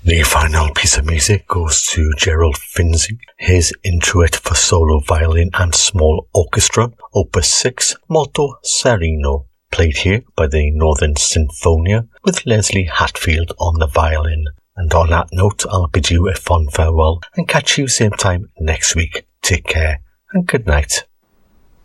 The final piece of music goes to Gerald Finzi, his Introit for solo violin and small orchestra, Opus 6, Molto Sereno, played here by the Northern Sinfonia with Leslie Hatfield on the violin. And on that note, I'll bid you a fond farewell and catch you same time next week. Take care and good night.